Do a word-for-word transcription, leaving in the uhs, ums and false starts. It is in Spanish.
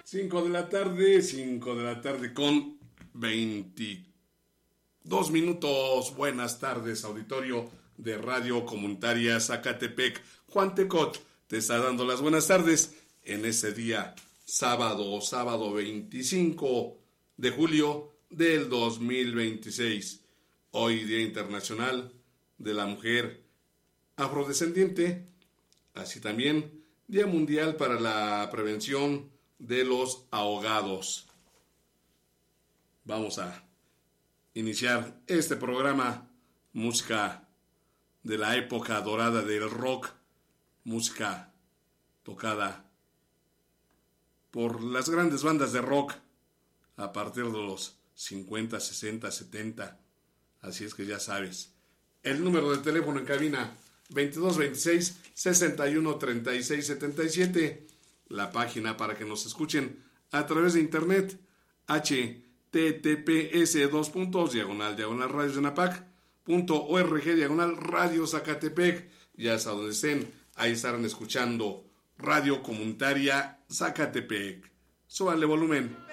cinco de la tarde, cinco de la tarde con veintidós minutos. Buenas tardes, auditorio de Radio Comunitaria Zacatepec. Juan Tecot te está dando las buenas tardes en ese día, sábado, sábado veinticinco de julio del dos mil veintiséis. Hoy Día Internacional de la Mujer Afrodescendiente, así también Día Mundial para la Prevención de los Ahogados. Vamos a iniciar este programa, música de la época dorada del rock, música tocada por las grandes bandas de rock a partir de los cincuenta, sesenta, setenta. Así es que ya sabes, el número de teléfono en cabina veintidós veintiséis sesenta y uno treinta y seis setenta y siete, la página para que nos escuchen a través de internet, H T T P S dos puntos diagonal diagonal radio Zenapac punto org diagonal radio Zacatepec. Ya hasta donde estén, ahí estarán escuchando Radio Comunitaria Zacatepec. Súbanle volumen.